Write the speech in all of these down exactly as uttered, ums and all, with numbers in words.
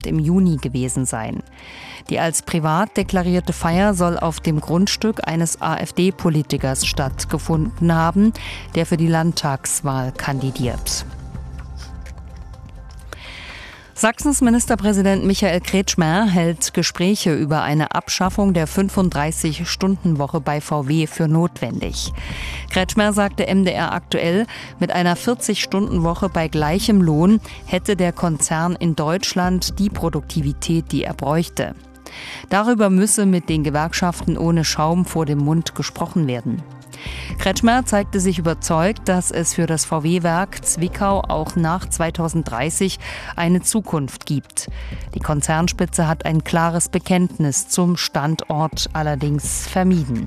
im Juni gewesen sein. Die als privat deklarierte Feier soll auf dem Grundstück eines AfD-Politikers stattgefunden haben, der für die Landtagswahl kandidiert. Sachsens Ministerpräsident Michael Kretschmer hält Gespräche über eine Abschaffung der fünfunddreißig-Stunden-Woche bei V W für notwendig. Kretschmer sagte M D R aktuell, mit einer vierzig-Stunden-Woche bei gleichem Lohn hätte der Konzern in Deutschland die Produktivität, die er bräuchte. Darüber müsse mit den Gewerkschaften ohne Schaum vor dem Mund gesprochen werden. Kretschmer zeigte sich überzeugt, dass es für das V W-Werk Zwickau auch nach zweitausenddreißig eine Zukunft gibt. Die Konzernspitze hat ein klares Bekenntnis zum Standort allerdings vermieden.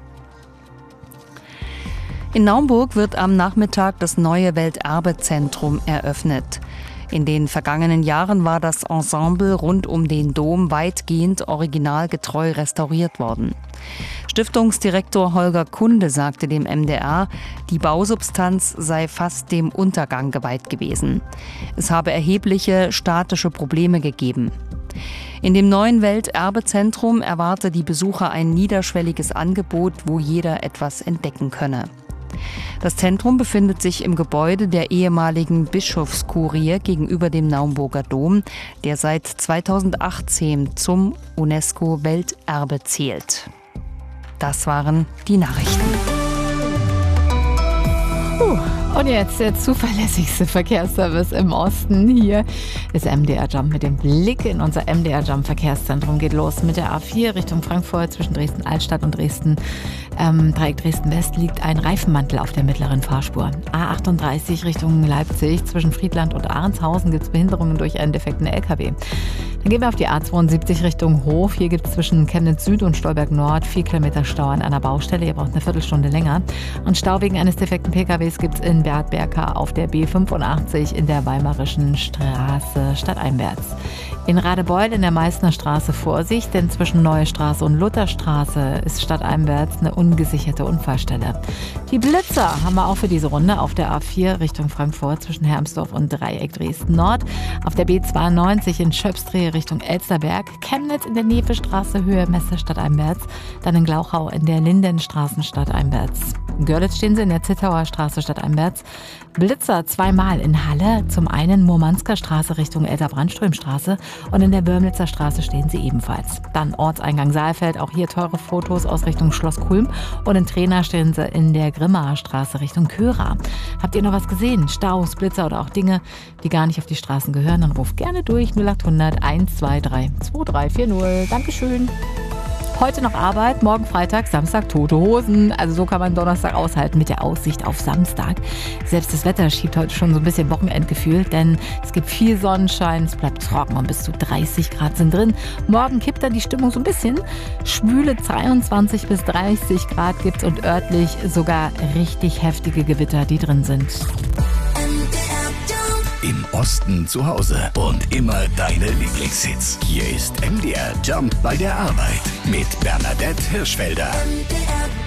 In Naumburg wird am Nachmittag das neue Welterbezentrum eröffnet. In den vergangenen Jahren war das Ensemble rund um den Dom weitgehend originalgetreu restauriert worden. Stiftungsdirektor Holger Kunde sagte dem M D R, die Bausubstanz sei fast dem Untergang geweiht gewesen. Es habe erhebliche statische Probleme gegeben. In dem neuen Welterbezentrum erwarte die Besucher ein niederschwelliges Angebot, wo jeder etwas entdecken könne. Das Zentrum befindet sich im Gebäude der ehemaligen Bischofskurie gegenüber dem Naumburger Dom, der seit zweitausendachtzehn zum UNESCO-Welterbe zählt. Das waren die Nachrichten. Puh. Und jetzt der zuverlässigste Verkehrsservice im Osten. Hier ist M D R Jump mit dem Blick in unser M D R Jump Verkehrszentrum. Geht los mit der A vier Richtung Frankfurt zwischen Dresden-Altstadt und Dresden. Ähm, Dreieck Dresden-West liegt ein Reifenmantel auf der mittleren Fahrspur. A achtunddreißig Richtung Leipzig zwischen Friedland und Ahrendshausen gibt es Behinderungen durch einen defekten L K W. Dann gehen wir auf die A zweiundsiebzig Richtung Hof. Hier gibt es zwischen Chemnitz Süd und Stolberg Nord vier Kilometer Stau an einer Baustelle. Ihr braucht eine Viertelstunde länger. Und Stau wegen eines defekten P K Ws gibt es in Bertberka auf der B fünfundachtzig in der Weimarischen Straße stadteinwärts. In Radebeul in der Meißner Straße Vorsicht, denn zwischen Neue Straße und Lutherstraße ist stadteinwärts eine ungesicherte Unfallstelle. Die Blitzer haben wir auch für diese Runde auf der A vier Richtung Frankfurt zwischen Hermsdorf und Dreieck Dresden Nord, auf der B zweiundneunzig in Schöpsdrehe Richtung Elsterberg, Chemnitz in der Nevestraße Höhe Messe stadteinwärts, dann in Glauchau in der Lindenstraßen stadteinwärts. In Görlitz stehen sie in der Zittauer Straße stadteinwärts. Blitzer zweimal in Halle, zum einen Murmansker Straße Richtung Elsa-Brandström-Straße und in der Börmlitzer Straße stehen sie ebenfalls. Dann Ortseingang Saalfeld, auch hier teure Fotos aus Richtung Schloss Kulm und in Trena stehen sie in der Grimmaer Straße Richtung Köra. Habt ihr noch was gesehen? Staus, Blitzer oder auch Dinge, die gar nicht auf die Straßen gehören? Dann ruft gerne durch null achthundert eins zwei drei zwei drei vier null. Dankeschön. Heute noch Arbeit, morgen Freitag, Samstag tote Hosen. Also so kann man Donnerstag aushalten mit der Aussicht auf Samstag. Selbst das Wetter schiebt heute schon so ein bisschen Wochenendgefühl, denn es gibt viel Sonnenschein, es bleibt trocken und bis zu dreißig Grad sind drin. Morgen kippt dann die Stimmung so ein bisschen. Schwüle zweiundzwanzig bis dreißig Grad gibt's und örtlich sogar richtig heftige Gewitter, die drin sind. Im Osten zu Hause und immer deine Lieblingshits. Hier ist M D R Jump bei der Arbeit mit Bernadette Hirschfelder.